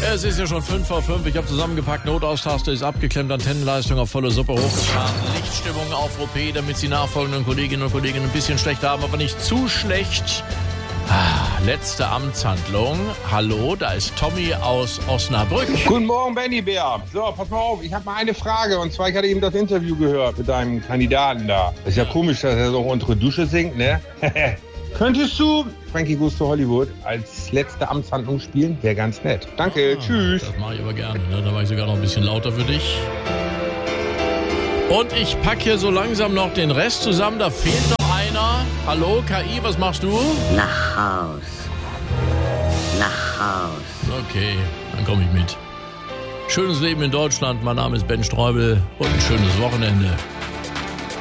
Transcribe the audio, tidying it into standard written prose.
Es ist ja schon 5:05. Ich habe zusammengepackt, Notaustaste ist abgeklemmt, Antennenleistung auf volle Suppe hochgefahren, Lichtstimmung auf Rupé, damit Sie nachfolgenden Kolleginnen und Kollegen ein bisschen schlecht haben, aber nicht zu schlecht. Letzte Amtshandlung. Hallo, da ist Tommy aus Osnabrück. Guten Morgen, Benny Bär. So, pass mal auf, ich habe mal eine Frage. Und zwar, ich hatte eben das Interview gehört mit deinem Kandidaten da. Das ist ja komisch, dass er so untere Dusche singt, ne? Könntest du Frankie Goes to Hollywood als letzte Amtshandlung spielen? Wäre ganz nett. Danke, tschüss. Das mache ich aber gerne. Ne? Da mache ich sogar noch ein bisschen lauter für dich. Und ich packe hier so langsam noch den Rest zusammen. Da fehlt noch einer. Hallo, KI, was machst du? Nach Haus. Nach Haus. Okay, dann komme ich mit. Schönes Leben in Deutschland. Mein Name ist Ben Streubel und ein schönes Wochenende.